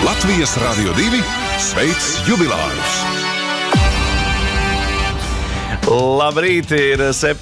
Latvijas Radio 2 sveic jubilārus! Labrīt, ir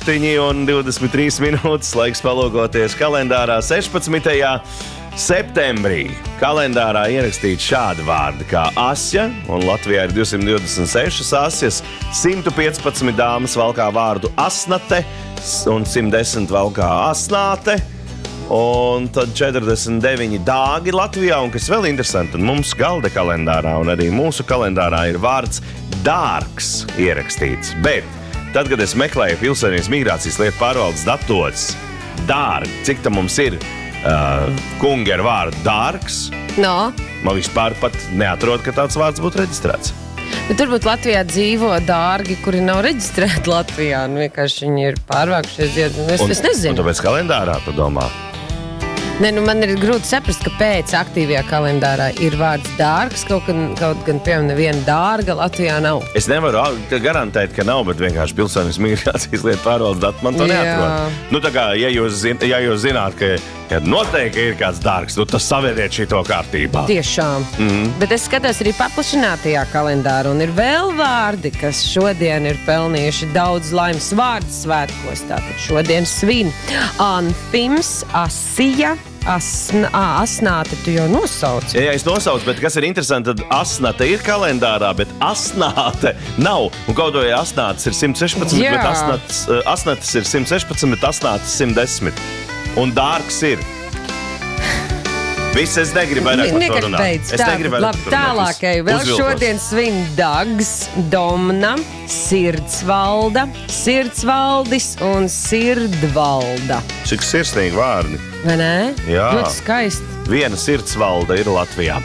7:23 minūtes, laiks palūkoties kalendārā 16. septembrī. Kalendārā ierakstīts šādi vārdi kā asja, un Latvijā ir 226 asjas, 115 dāmas valkā vārdu asnate, un 110 valkā asnāte. Un tad 49 dāgi Latvijā, un kas vēl interesanti, un mums galda kalendārā un arī mūsu kalendārā ir vārds dārgs ierakstīts. Bet tad, kad es meklēju Pilsonības migrācijas lietu pārvaldes datos, dārgi, cik tam mums ir kungi ar vārdu dārgs, man vispār pat neatrod, ka tāds vārds būtu reģistrēts. Bet turbūt Latvijā dzīvo dārgi, kuri nav reģistrēti Latvijā, un vienkārši viņi ir pārvākušies diezgan. Es nezinu. Un tāpēc kalendārā tu domā? Nē, man ir grūti saprast, ka pēc aktīvajā kalendārā ir vārds dārgs, kaut gan, piemēram, neviena dārga Latvijā nav. Es nevaru garantēt, ka nav, bet vienkārši Pilsonības migrācijas lietu pārvaldes dati man to neatrod. Nu, tā kā, ja jūs zināt, ka noteikti ir kāds dārgs, tad savēriet šito kārtībā. Tiešām. Bet es skatos arī paplašinātajā kalendārā, un ir vēl vārdi, kas šodien ir pelnījuši daudz laimes vārdu svētkos. Tātad šodien svin Anfims, Asija, Asnāte, tu jau nosauci. Jā, es nosaucu, bet kas ir interesanti, tad Asnāte ir kalendārā, bet Asnāte nav. Un kaut vai Asnātes ir 116, Jā. bet Asnātes ir 116, bet Asnātes 110. Un dārgs ir. Viss, es negribu vairāk par to runāt. Labi, tālākai. Vēl šodien svin Dags, Domna, Sirdsvalda, Sirdsvaldis un Sirdvalda. Cik sirsnīgi vārdi. Vai ne? Jā. Ļoti skaisti. Viena Sirdsvalda ir Latvijā.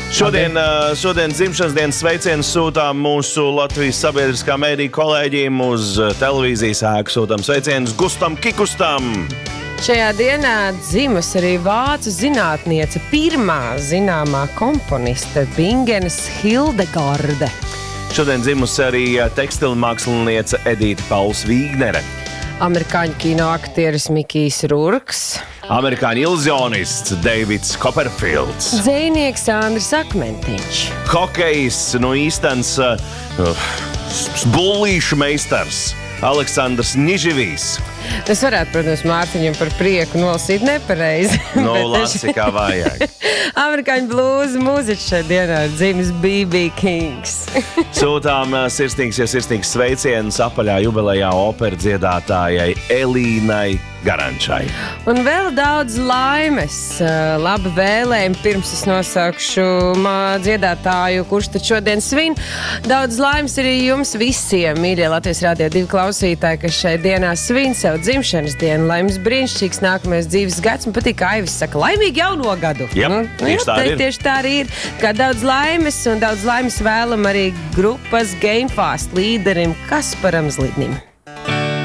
Šodien dzimšanas dienas sveicienus sūtām mūsu Latvijas sabiedriskā mēdīja kolēģiem, uz televīzijas ēku sūtām sveicienus Gustam Kikustam. Šajā dienā dzimus arī vācu zinātniece, pirmā zināmā komponiste Bingenes Hildegarde. Šodien dzimusi arī tekstilmāksliniece Edīte Pauls Vīgnere. Amerikāņu kinoaktieris Mikijs Rurks. Amerikāņu ilzionists Deivids Copperfields. Dzejnieks Andris Akmentiņš. Hokejists no īstens bullīšu meistars Aleksandrs Niživijs. Es varētu, protams, Mārtiņam par prieku nolasīt nepareizi. Lasi kā vajag. Amerikāņu blūza mūziķis šai dienā ir dzimis B.B. Kings. Sūtām sirsnīgs sveicienus apaļā jubilejā opera dziedātājai Elīnai Garančai. Un vēl daudz laimes. Labi vēlējumi, pirms es nosaukšu dziedātāju, kurš tad šodien svin. Daudz laimes arī jums visiem, mīļie Latvijas Radio 2 klausītāji, kas šai dienā svin savu dzimšanas dienu. Lai jums brīnišķīgs nākamais dzīves gads. Man patīk, kā Aivis saka, laimīgi jauno gadu. Tieši tā arī ir. Kā daudz laimes un daudz laimes vēlam arī grupas Gamefast līderim Kasparam Zlidnim.